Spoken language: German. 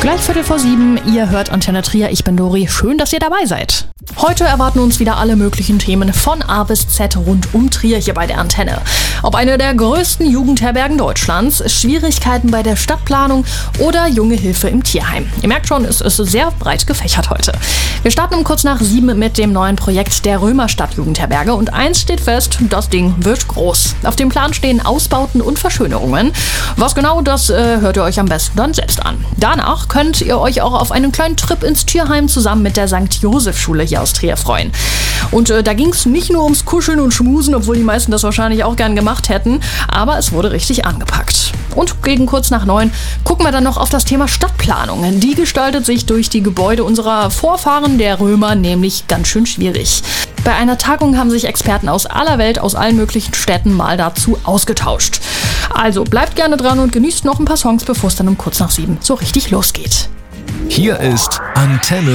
Gleich 6:15, ihr hört Antenne Trier, ich bin Dori, schön, dass ihr dabei seid. Heute erwarten uns wieder alle möglichen Themen von A bis Z rund um Trier hier bei der Antenne. Ob eine der größten Jugendherbergen Deutschlands, Schwierigkeiten bei der Stadtplanung oder junge Hilfe im Tierheim. Ihr merkt schon, es ist sehr breit gefächert heute. Wir starten um kurz nach 7 mit dem neuen Projekt der Römerstadt Jugendherberge und eins steht fest, das Ding wird groß. Auf dem Plan stehen Ausbauten und Verschönerungen. Was genau, das hört ihr euch am besten dann selbst an. Danach könnt ihr euch auch auf einen kleinen Trip ins Tierheim zusammen mit der St. Joseph-Schule hier aus Trier freuen. Und da ging es nicht nur ums Kuscheln und Schmusen, obwohl die meisten das wahrscheinlich auch gern gemacht hätten, aber es wurde richtig angepackt. Und gegen kurz nach 9 gucken wir dann noch auf das Thema Stadtplanung. Die gestaltet sich durch die Gebäude unserer Vorfahren, der Römer, nämlich ganz schön schwierig. Bei einer Tagung haben sich Experten aus aller Welt, aus allen möglichen Städten mal dazu ausgetauscht. Also bleibt gerne dran und genießt noch ein paar Songs, bevor es dann um kurz nach 7 so richtig losgeht. Hier ist Antenne